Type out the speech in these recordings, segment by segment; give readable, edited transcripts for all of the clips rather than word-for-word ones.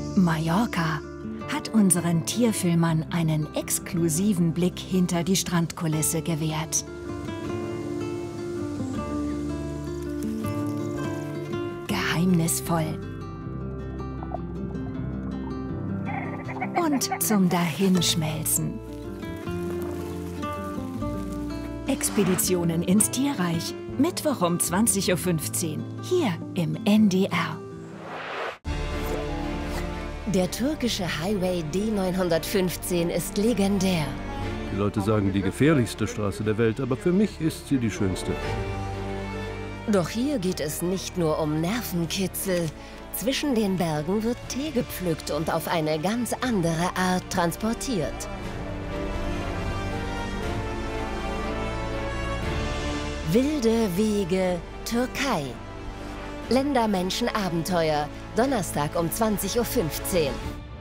Mallorca hat unseren Tierfilmern einen exklusiven Blick hinter die Strandkulisse gewährt. Geheimnisvoll und zum Dahinschmelzen. Expeditionen ins Tierreich, Mittwoch um 20:15 Uhr, hier im NDR. Der türkische Highway D915 ist legendär. Die Leute sagen, die gefährlichste Straße der Welt, aber für mich ist sie die schönste. Doch hier geht es nicht nur um Nervenkitzel. Zwischen den Bergen wird Tee gepflückt und auf eine ganz andere Art transportiert. Wilde Wege, Türkei. Länder, Menschen, Abenteuer. Donnerstag um 20:15 Uhr.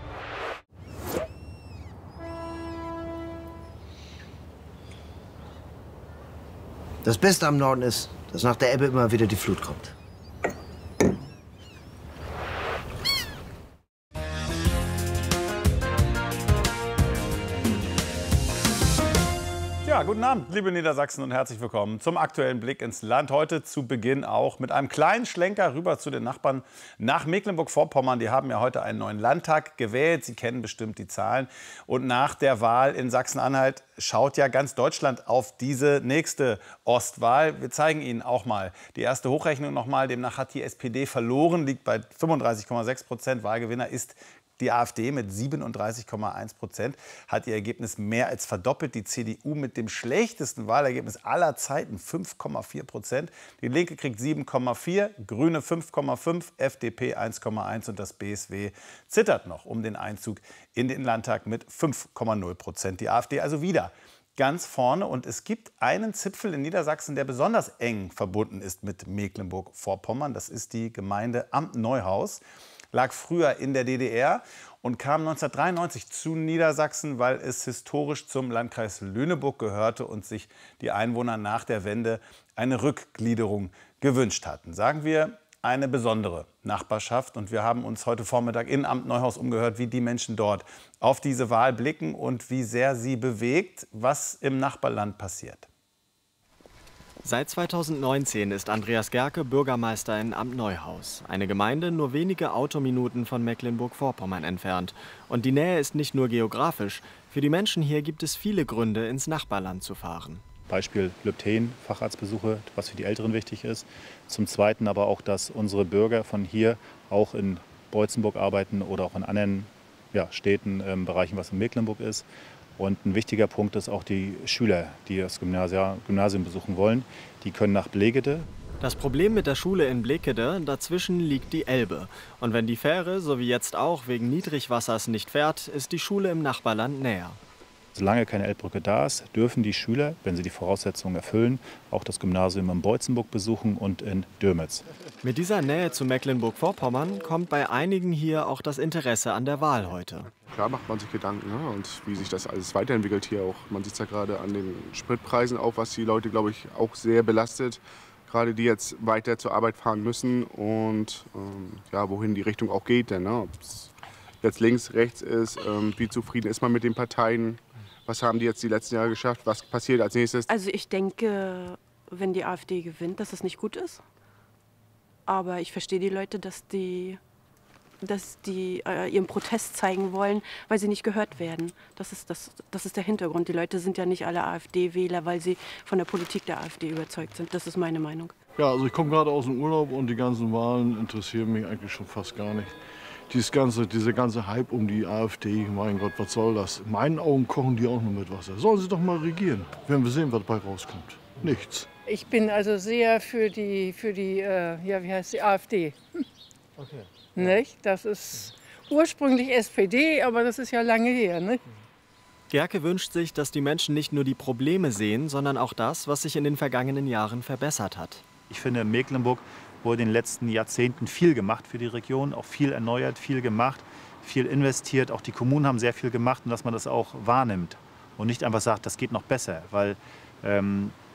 Das Beste am Norden ist, dass nach der Ebbe immer wieder die Flut kommt. Ja, guten Abend, liebe Niedersachsen, und herzlich willkommen zum aktuellen Blick ins Land. Heute zu Beginn auch mit einem kleinen Schlenker rüber zu den Nachbarn nach Mecklenburg-Vorpommern. Die haben ja heute einen neuen Landtag gewählt. Sie kennen bestimmt die Zahlen. Und nach der Wahl in Sachsen-Anhalt schaut ja ganz Deutschland auf diese nächste Ostwahl. Wir zeigen Ihnen auch mal die erste Hochrechnung noch mal. Demnach hat die SPD verloren, liegt bei 35,6%. Wahlgewinner ist die AfD mit 37,1%, hat ihr Ergebnis mehr als verdoppelt. Die CDU mit dem schlechtesten Wahlergebnis aller Zeiten, 5,4%. Die Linke kriegt 7,4%, Grüne 5,5%, FDP 1,1% und das BSW zittert noch um den Einzug in den Landtag mit 5,0%. Die AfD also wieder ganz vorne. Und es gibt einen Zipfel in Niedersachsen, der besonders eng verbunden ist mit Mecklenburg-Vorpommern. Das ist die Gemeinde Amt-Neuhaus. Lag früher in der DDR und kam 1993 zu Niedersachsen, weil es historisch zum Landkreis Lüneburg gehörte und sich die Einwohner nach der Wende eine Rückgliederung gewünscht hatten. Sagen wir, eine besondere Nachbarschaft. Und wir haben uns heute Vormittag in Amt Neuhaus umgehört, wie die Menschen dort auf diese Wahl blicken und wie sehr sie bewegt, was im Nachbarland passiert. Seit 2019 ist Andreas Gerke Bürgermeister in Amt Neuhaus, eine Gemeinde nur wenige Autominuten von Mecklenburg-Vorpommern entfernt. Und die Nähe ist nicht nur geografisch. Für die Menschen hier gibt es viele Gründe, ins Nachbarland zu fahren. Beispiel Lübten, Facharztbesuche, was für die Älteren wichtig ist. Zum Zweiten aber auch, dass unsere Bürger von hier auch in Beutzenburg arbeiten oder auch in anderen Städten, Bereichen, was in Mecklenburg ist. Und ein wichtiger Punkt ist auch die Schüler, die das Gymnasium besuchen wollen. Die können nach Blekede. Das Problem mit der Schule in Blekede, dazwischen liegt die Elbe. Und wenn die Fähre, so wie jetzt auch, wegen Niedrigwassers nicht fährt, ist die Schule im Nachbarland näher. Solange keine Elbbrücke da ist, dürfen die Schüler, wenn sie die Voraussetzungen erfüllen, auch das Gymnasium in Beutzenburg besuchen und in Dürmitz. Mit dieser Nähe zu Mecklenburg-Vorpommern kommt bei einigen hier auch das Interesse an der Wahl heute. Klar macht man sich Gedanken, ne? Und wie sich das alles weiterentwickelt hier auch. Man sieht es ja gerade an den Spritpreisen auch, was die Leute, glaube ich, auch sehr belastet. Gerade die jetzt weiter zur Arbeit fahren müssen und wohin die Richtung auch geht. Denn, ne? Ob es jetzt links, rechts ist, wie zufrieden ist man mit den Parteien? Was haben die jetzt die letzten Jahre geschafft? Was passiert als nächstes? Also ich denke, wenn die AfD gewinnt, dass es nicht gut ist. Aber ich verstehe die Leute, dass die ihren Protest zeigen wollen, weil sie nicht gehört werden. Das ist der Hintergrund. Die Leute sind ja nicht alle AfD-Wähler, weil sie von der Politik der AfD überzeugt sind. Das ist meine Meinung. Ja, also ich komme gerade aus dem Urlaub und die ganzen Wahlen interessieren mich eigentlich schon fast gar nicht. Dieser ganze Hype um die AfD, mein Gott, was soll das? In meinen Augen kochen die auch nur mit Wasser. Sollen sie doch mal regieren. Werden wir sehen, was dabei rauskommt. Nichts. Ich bin also sehr für die AfD. Okay. Nicht? Das ist ursprünglich SPD, aber das ist ja lange her. Nicht? Gerke wünscht sich, dass die Menschen nicht nur die Probleme sehen, sondern auch das, was sich in den vergangenen Jahren verbessert hat. Ich finde, in Mecklenburg wurde in den letzten Jahrzehnten viel gemacht für die Region, auch viel erneuert, viel gemacht, viel investiert. Auch die Kommunen haben sehr viel gemacht und dass man das auch wahrnimmt und nicht einfach sagt, das geht noch besser. Weil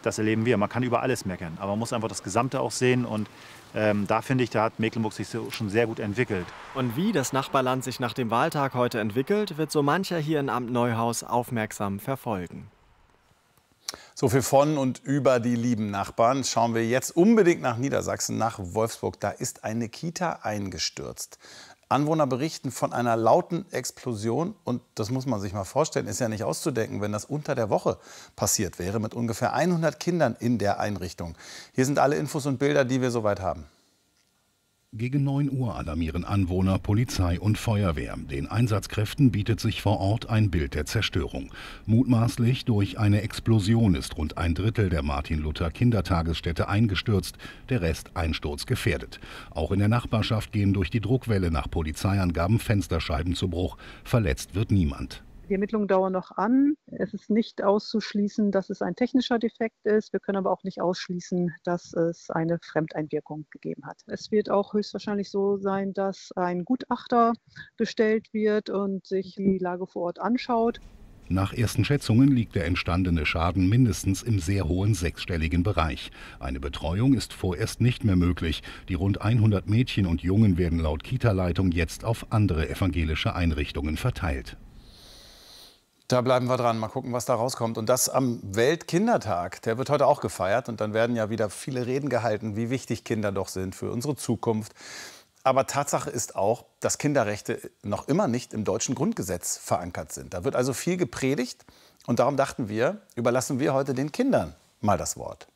das erleben wir. Man kann über alles meckern, aber man muss einfach das Gesamte auch sehen. Und da finde ich, da hat Mecklenburg sich schon sehr gut entwickelt. Und wie das Nachbarland sich nach dem Wahltag heute entwickelt, wird so mancher hier in Amt Neuhaus aufmerksam verfolgen. So viel von und über die lieben Nachbarn. Schauen wir jetzt unbedingt nach Niedersachsen, nach Wolfsburg. Da ist eine Kita eingestürzt. Anwohner berichten von einer lauten Explosion. Und das muss man sich mal vorstellen, ist ja nicht auszudenken, wenn das unter der Woche passiert wäre, mit ungefähr 100 Kindern in der Einrichtung. Hier sind alle Infos und Bilder, die wir soweit haben. Gegen 9 Uhr alarmieren Anwohner, Polizei und Feuerwehr. Den Einsatzkräften bietet sich vor Ort ein Bild der Zerstörung. Mutmaßlich durch eine Explosion ist rund ein Drittel der Martin-Luther-Kindertagesstätte eingestürzt, der Rest einsturzgefährdet. Auch in der Nachbarschaft gehen durch die Druckwelle nach Polizeiangaben Fensterscheiben zu Bruch. Verletzt wird niemand. Die Ermittlungen dauern noch an. Es ist nicht auszuschließen, dass es ein technischer Defekt ist. Wir können aber auch nicht ausschließen, dass es eine Fremdeinwirkung gegeben hat. Es wird auch höchstwahrscheinlich so sein, dass ein Gutachter bestellt wird und sich die Lage vor Ort anschaut. Nach ersten Schätzungen liegt der entstandene Schaden mindestens im sehr hohen sechsstelligen Bereich. Eine Betreuung ist vorerst nicht mehr möglich. Die rund 100 Mädchen und Jungen werden laut Kita-Leitung jetzt auf andere evangelische Einrichtungen verteilt. Da bleiben wir dran, mal gucken, was da rauskommt. Und das am Weltkindertag, der wird heute auch gefeiert. Und dann werden ja wieder viele Reden gehalten, wie wichtig Kinder doch sind für unsere Zukunft. Aber Tatsache ist auch, dass Kinderrechte noch immer nicht im deutschen Grundgesetz verankert sind. Da wird also viel gepredigt. Und darum dachten wir, überlassen wir heute den Kindern mal das Wort.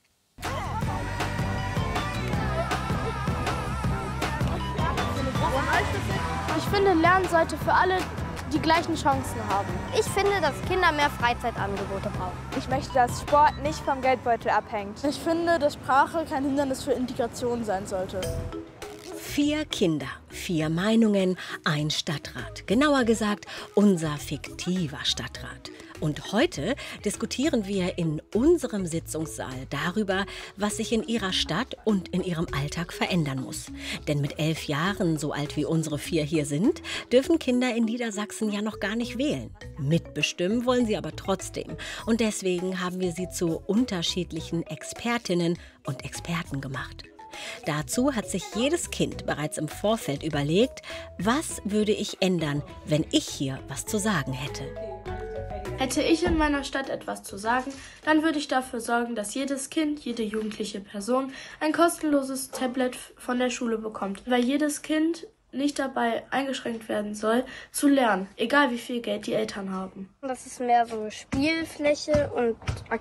Ich finde, Lernen sollte für alle die gleichen Chancen haben. Ich finde, dass Kinder mehr Freizeitangebote brauchen. Ich möchte, dass Sport nicht vom Geldbeutel abhängt. Ich finde, dass Sprache kein Hindernis für Integration sein sollte. 4 Kinder, 4 Meinungen, ein Stadtrat. Genauer gesagt, unser fiktiver Stadtrat. Und heute diskutieren wir in unserem Sitzungssaal darüber, was sich in Ihrer Stadt und in Ihrem Alltag verändern muss. Denn mit 11 Jahren, so alt wie unsere 4 hier sind, dürfen Kinder in Niedersachsen ja noch gar nicht wählen. Mitbestimmen wollen sie aber trotzdem. Und deswegen haben wir sie zu unterschiedlichen Expertinnen und Experten gemacht. Dazu hat sich jedes Kind bereits im Vorfeld überlegt, was würde ich ändern, wenn ich hier was zu sagen hätte. Hätte ich in meiner Stadt etwas zu sagen, dann würde ich dafür sorgen, dass jedes Kind, jede jugendliche Person ein kostenloses Tablet von der Schule bekommt, weil jedes Kind nicht dabei eingeschränkt werden soll, zu lernen, egal wie viel Geld die Eltern haben. Das ist mehr so Spielfläche und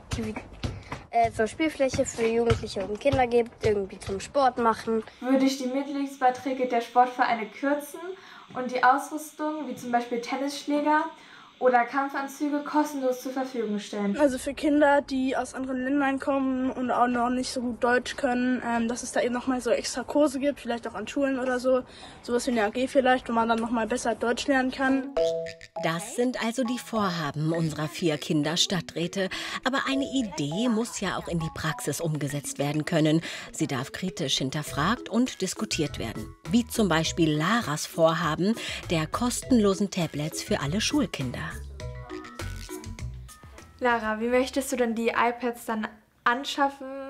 so Spielfläche für Jugendliche und Kinder gibt, irgendwie zum Sport machen. Würde ich die Mitgliedsbeiträge der Sportvereine kürzen und die Ausrüstung, wie zum Beispiel Tennisschläger oder Kampfanzüge, kostenlos zur Verfügung stellen. Also für Kinder, die aus anderen Ländern kommen und auch noch nicht so gut Deutsch können, dass es da eben nochmal so extra Kurse gibt, vielleicht auch an Schulen oder so. Sowas wie eine AG vielleicht, wo man dann nochmal besser Deutsch lernen kann. Das sind also die Vorhaben unserer 4 Kinderstadträte. Aber eine Idee muss ja auch in die Praxis umgesetzt werden können. Sie darf kritisch hinterfragt und diskutiert werden. Wie zum Beispiel Laras Vorhaben der kostenlosen Tablets für alle Schulkinder. Lara, wie möchtest du denn die iPads dann anschaffen